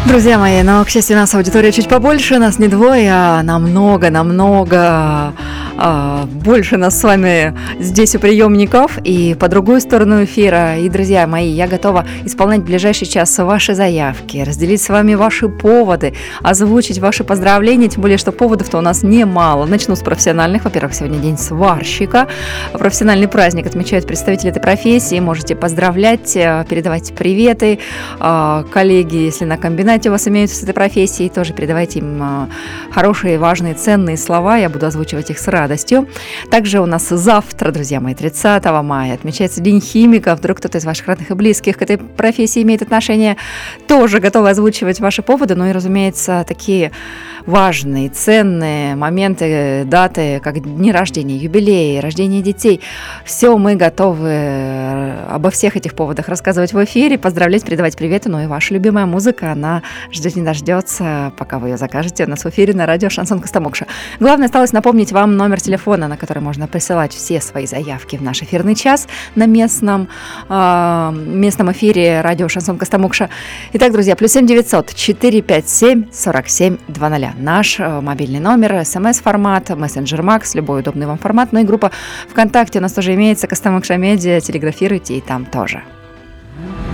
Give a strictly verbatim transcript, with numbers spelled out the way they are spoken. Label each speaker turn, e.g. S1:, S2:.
S1: Друзья мои, но, к счастью, у нас аудитория чуть побольше, нас не двое, а намного, намного а, больше нас с вами здесь у приемников и по другую сторону эфира. И, друзья мои, я готова исполнять в ближайший час ваши заявки, разделить с вами ваши поводы, озвучить ваши поздравления, тем более, что поводов-то у нас немало. Начну с профессиональных. Во-первых, сегодня день сварщика. Профессиональный праздник отмечают представители этой профессии. Можете поздравлять, передавать приветы. Коллеги, если на комбинате у вас имеются с этой профессией, тоже передавайте им хорошие, важные, ценные слова. Я буду озвучивать их с радостью. Также у нас завтра, друзья мои, тридцатого мая, отмечается День химика. Вдруг кто-то из ваших родных и близких к этой профессии имеет отношение, тоже готовы озвучивать ваши поводы. Ну и, разумеется, такие важные, ценные моменты, даты, как дни рождения, юбилеи, рождение детей. Все мы готовы обо всех этих поводах рассказывать в эфире, поздравлять, передавать приветы. Ну и ваша любимая музыка, она ждет не дождется, пока вы ее закажете у нас в эфире на радио «Шансон Костомукша». Главное, осталось напомнить вам номер телефона, на который можно присылать все свои заявки в наш эфирный час на местном, э, местном эфире радио «Шансон Костомукша». Итак, друзья, плюс семь девятьсот четыре пять семь сорок семь двадцать. Наш э, мобильный номер, смс-формат, мессенджер Макс, любой удобный вам формат. Ну и группа ВКонтакте у нас тоже имеется, Костомукша Медиа, телеграфируйте и там тоже.